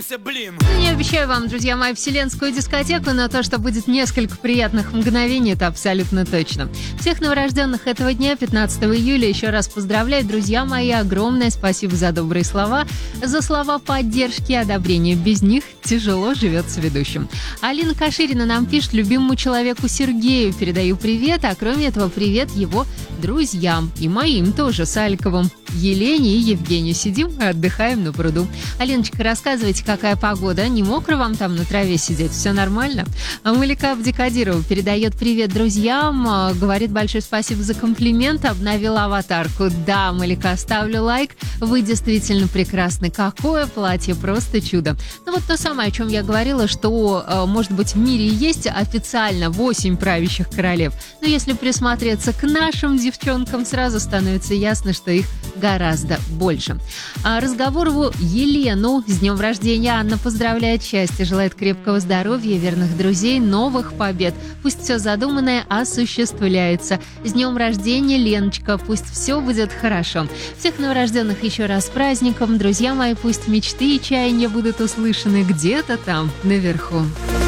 ебанулся, блин. Не обещаю вам, друзья мои, вселенскую дискотеку, но то, что будет несколько приятных мгновений, это абсолютно точно. Всех новорожденных этого дня, 15 июля, еще раз поздравляю, друзья мои. Огромное спасибо за добрые слова, за слова поддержки и одобрения. Без них тяжело живется ведущим. Алина Каширина нам пишет: любимому человеку Сергею передаю привет, а кроме этого привет его друзьям и моим тоже, Сальковым, Елене и Евгению. Сидим и отдыхаем на пруду. Алиночка, рассказывайте, какая погода? Не мокро вам там на траве сидеть? Все нормально? А Малика Абдикадирова передает привет друзьям, говорит большое спасибо за комплимент, обновила аватарку. Да, Малика, ставлю лайк, вы действительно прекрасны. Какое платье, просто чудо. Ну вот то самое, о чем я говорила, что, может быть, в мире есть официально 8 правящих королев, но если присмотреться к нашим девчонкам, сразу становится ясно, что их гораздо больше. Разговорову Елену с днем рождения. Анна поздравляет, счастья, желает крепкого здоровья, верных друзей, новых побед. Пусть все задуманное осуществляется. С днем рождения, Леночка, пусть все будет хорошо. Всех новорожденных еще раз с праздником. Друзья мои, пусть мечты и чаяния будут услышаны где-то там, наверху.